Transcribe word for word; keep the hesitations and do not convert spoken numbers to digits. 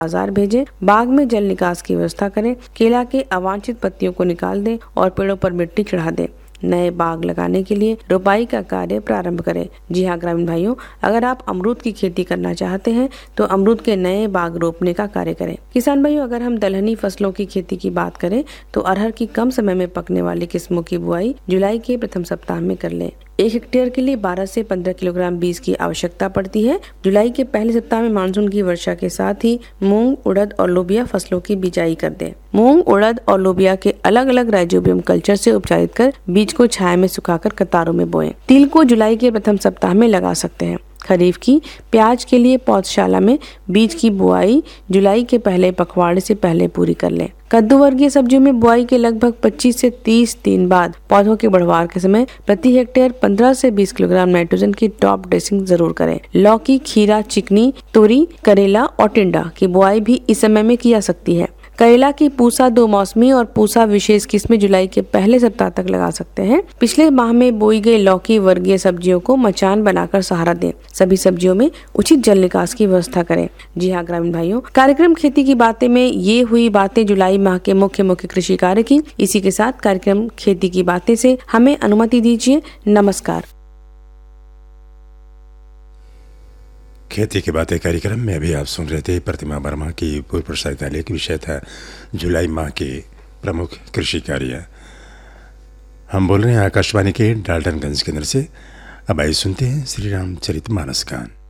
बाजार भेजें, बाग में जल निकास की व्यवस्था करें, केला के अवांछित पत्तियों को निकाल दें और पेड़ों पर मिट्टी चढ़ा दें। नए बाग लगाने के लिए रोपाई का कार्य प्रारंभ करें। जी हाँ ग्रामीण भाइयों, अगर आप अमरूद की खेती करना चाहते हैं तो अमरूद के नए बाग रोपने का कार्य करें। किसान भाइयों, अगर हम दलहनी फसलों की खेती की बात करें तो अरहर की कम समय में पकने वाली किस्मों की बुआई जुलाई के प्रथम सप्ताह में कर लें। एक हेक्टेयर के लिए बारह से पंद्रह किलोग्राम बीज की आवश्यकता पड़ती है। जुलाई के पहले सप्ताह में मानसून की वर्षा के साथ ही मूंग, उड़द और लोबिया फसलों की बिजाई कर दें। मूंग, उड़द और लोबिया के अलग अलग राइजोबियम कल्चर से उपचारित कर बीज को छाया में सुखाकर कतारों में बोएं। तिल को जुलाई के प्रथम सप्ताह में लगा सकते हैं। खरीफ की प्याज के लिए पौधशाला में बीज की बुआई जुलाई के पहले पखवाड़े से पहले पूरी कर लें। कद्दू वर्गीय सब्जियों में बुआई के लगभग पच्चीस से तीस दिन बाद पौधों के बढ़वार के समय प्रति हेक्टेयर पंद्रह से बीस किलोग्राम नाइट्रोजन की टॉप ड्रेसिंग जरूर करें। लौकी, खीरा, चिकनी, तोरी, करेला और टिंडा की बुआई भी इस समय में की जा सकती है। करेला की पूसा दो मौसमी और पूसा विशेष किस्में जुलाई के पहले सप्ताह तक लगा सकते हैं। पिछले माह में बोई गई लौकी वर्गीय सब्जियों को मचान बनाकर सहारा दें। सभी सब्जियों में उचित जल निकास की व्यवस्था करें। जी हाँ ग्रामीण भाइयों, कार्यक्रम खेती की बातें में ये हुई बातें जुलाई माह के मुख्य मुख्य कृषि कार्य की। इसी के साथ कार्यक्रम खेती की बातें से हमें अनुमति दीजिए। नमस्कार। खेती की बातें कार्यक्रम में अभी आप सुन रहे थे प्रतिमा वर्मा की पूर्व प्रसारित आलेख। विषय था जुलाई माह के प्रमुख कृषि कार्य। हम बोल रहे हैं आकाशवाणी के डाल्टनगंज केंद्र से। अब आइए सुनते हैं श्री रामचरितमानस का।